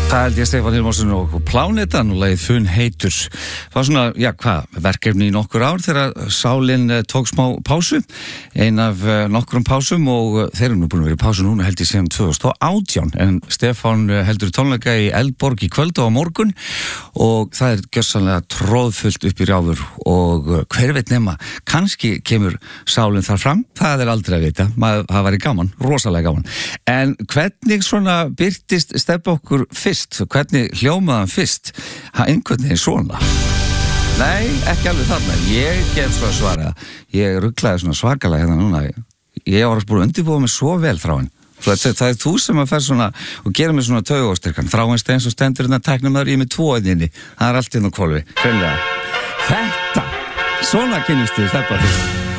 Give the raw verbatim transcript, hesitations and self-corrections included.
Það held ég Stefán Hilmarsson og Plánetan og lagið Fun heitur. Það var svona, já hvað, verkefni í nokkur ár þegar sálin tók smá pásu, ein af nokkrum pásum og þeir eru nú búin að vera í pásu núna held ég síðan tvö þúsund og átján. En Stefán heldur tónleika í Eldborg í kvöld og á morgun og það er gjörsamlega tróðfullt upp í rjáfur og hver veit nema, kannski kemur sálin þar fram, það er aldrei að vita, maður, það væri gaman, rosalega gaman. En hvernig svona birtist Stebbi okkur fyrst? Hvernig hljómaði hann fyrst? Hann einhvern veginn svona. Nei, ekki alveg þarna. Ég get svo að svara. Ég rugglaði svona svakalega hérna núna. Ég var að búin að undirbúa mig svo vel, Þráin. Það, það er þú sem að fer svona og gera mig svona taugaóstyrkan. Þráin Steins og stendur hérna tæknumæður í mig tvo einni. Það er allt inn á hvolfi. Hreinlega. Þetta. Svona kynnist þið Stebba fyrst.